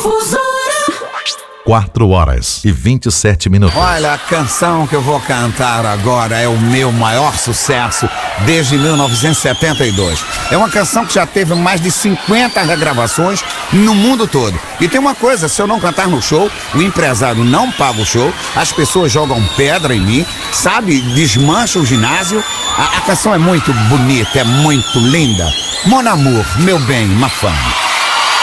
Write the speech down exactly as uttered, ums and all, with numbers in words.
Difusora. Quatro horas e vinte e sete minutos. Olha, a canção que eu vou cantar agora é o meu maior sucesso desde mil novecentos e setenta e dois. É uma canção que já teve mais de cinquenta regravações no mundo todo. E tem uma coisa, se eu não cantar no show, o empresário não paga o show, as pessoas jogam pedra em mim, sabe, desmancha o ginásio. A, a canção é muito bonita, é muito linda. Mon amour, meu bem, ma femme.